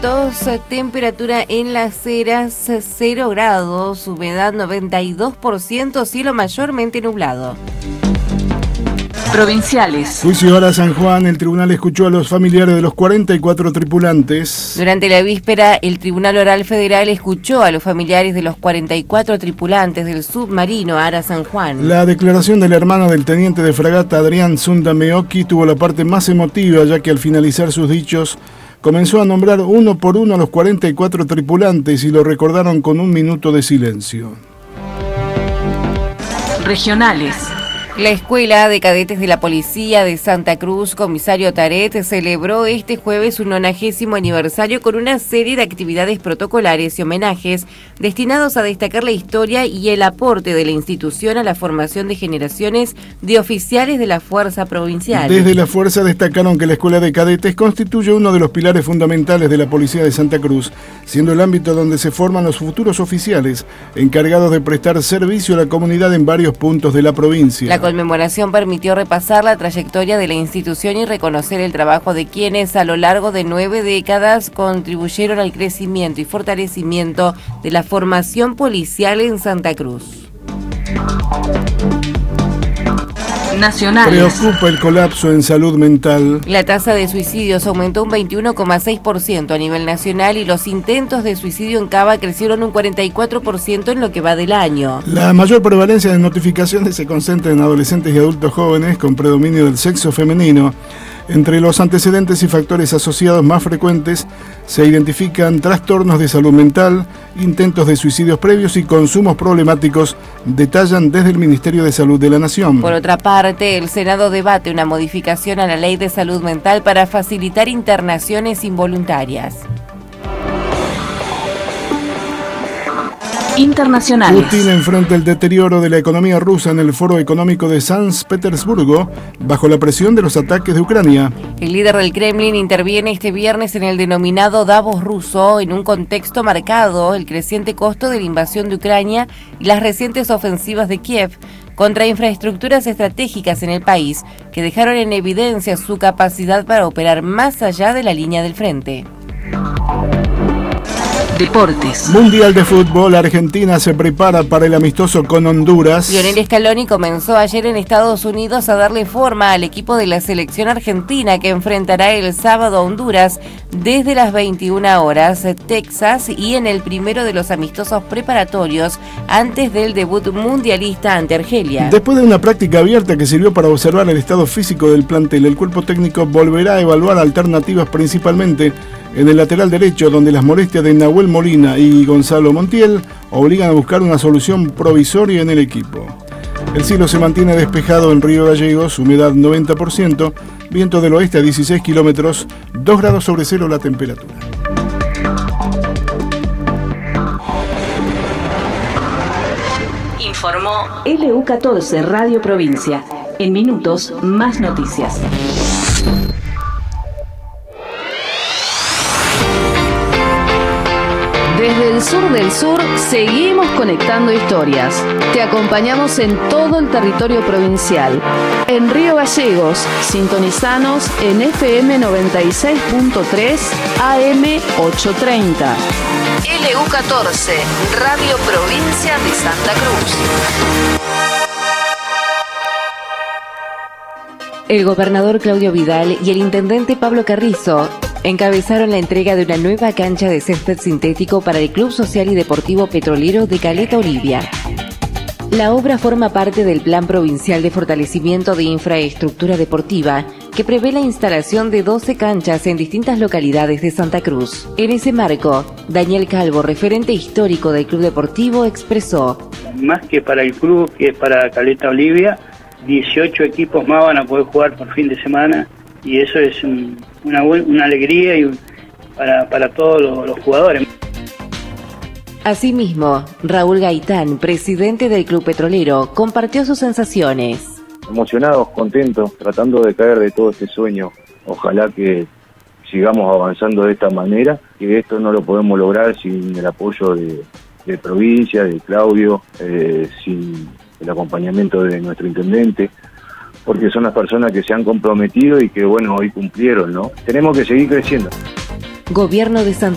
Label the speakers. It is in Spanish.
Speaker 1: Temperatura en Las Heras 0 grados, humedad 92%, cielo mayormente nublado.
Speaker 2: Provinciales.
Speaker 3: Juicio ahora San Juan. El tribunal escuchó a los familiares de los 44 tripulantes.
Speaker 1: Durante la víspera, el Tribunal Oral Federal escuchó a los familiares de los 44 tripulantes del submarino Ara San Juan.
Speaker 3: La declaración de la hermana del teniente de fragata Adrián Zunda Meocchi tuvo la parte más emotiva, ya que al finalizar sus dichos comenzó a nombrar uno por uno a los 44 tripulantes y lo recordaron con 1 minuto de silencio.
Speaker 2: Regionales.
Speaker 1: La Escuela de Cadetes de la Policía de Santa Cruz, Comisario Taret, celebró este jueves su 90º aniversario con una serie de actividades protocolares y homenajes destinados a destacar la historia y el aporte de la institución a la formación de generaciones de oficiales de la Fuerza Provincial.
Speaker 3: Desde la Fuerza destacaron que la Escuela de Cadetes constituye uno de los pilares fundamentales de la Policía de Santa Cruz, siendo el ámbito donde se forman los futuros oficiales encargados de prestar servicio a la comunidad en varios puntos de la provincia.
Speaker 1: La conmemoración permitió repasar la trayectoria de la institución y reconocer el trabajo de quienes a lo largo de 9 décadas contribuyeron al crecimiento y fortalecimiento de la formación policial en Santa Cruz.
Speaker 2: Nacionales.
Speaker 3: Preocupa el colapso en salud mental.
Speaker 1: La tasa de suicidios aumentó un 21,6% a nivel nacional y los intentos de suicidio en Cava crecieron un 44% en lo que va del año.
Speaker 3: La mayor prevalencia de notificaciones se concentra en adolescentes y adultos jóvenes con predominio del sexo femenino. Entre los antecedentes y factores asociados más frecuentes se identifican trastornos de salud mental, intentos de suicidios previos y consumos problemáticos, detallan desde el Ministerio de Salud de la Nación.
Speaker 1: Por otra parte, el Senado debate una modificación a la Ley de Salud Mental para facilitar internaciones involuntarias.
Speaker 2: Internacionales.
Speaker 3: Putin enfrenta el deterioro de la economía rusa en el Foro Económico de San Petersburgo bajo la presión de los ataques de Ucrania.
Speaker 1: El líder del Kremlin interviene este viernes en el denominado Davos ruso en un contexto marcado el creciente costo de la invasión de Ucrania y las recientes ofensivas de Kiev contra infraestructuras estratégicas en el país que dejaron en evidencia su capacidad para operar más allá de la línea del frente.
Speaker 2: Deportes.
Speaker 3: Mundial de Fútbol. Argentina se prepara para el amistoso con Honduras.
Speaker 1: Lionel Scaloni comenzó ayer en Estados Unidos a darle forma al equipo de la selección argentina que enfrentará el sábado a Honduras desde las 21 horas, Texas, y en el primero de los amistosos preparatorios antes del debut mundialista ante Argelia.
Speaker 3: Después de una práctica abierta que sirvió para observar el estado físico del plantel, el cuerpo técnico volverá a evaluar alternativas principalmente en el lateral derecho, donde las molestias de Nahuel Molina y Gonzalo Montiel obligan a buscar una solución provisoria en el equipo. El cielo se mantiene despejado en Río Gallegos, humedad 90%, viento del oeste a 16 kilómetros, 2 grados sobre cero la temperatura.
Speaker 2: Informó LU14 Radio Provincia. En minutos, más noticias. Desde el sur del sur, seguimos conectando historias. Te acompañamos en todo el territorio provincial. En Río Gallegos, sintonizanos en FM 96.3 AM 830. LU14, Radio Provincia de Santa Cruz.
Speaker 1: El gobernador Claudio Vidal y el intendente Pablo Carrizo encabezaron la entrega de una nueva cancha de césped sintético para el Club Social y Deportivo Petrolero de Caleta Olivia. La obra forma parte del Plan Provincial de Fortalecimiento de Infraestructura Deportiva, que prevé la instalación de 12 canchas en distintas localidades de Santa Cruz. En ese marco, Daniel Calvo, referente histórico del Club Deportivo, expresó:
Speaker 4: más que para el club, que es para Caleta Olivia, 18 equipos más van a poder jugar por fin de semana, y eso es una alegría y para todos los jugadores.
Speaker 1: Asimismo, Raúl Gaitán, presidente del Club Petrolero, compartió sus sensaciones.
Speaker 5: Emocionados, contentos, tratando de caer de todo este sueño. Ojalá que sigamos avanzando de esta manera, que esto no lo podemos lograr sin el apoyo de provincia, de Claudio, sin el acompañamiento de nuestro intendente, porque son las personas que se han comprometido y que, bueno, hoy cumplieron, ¿no? Tenemos que seguir creciendo.
Speaker 1: Gobierno de Santa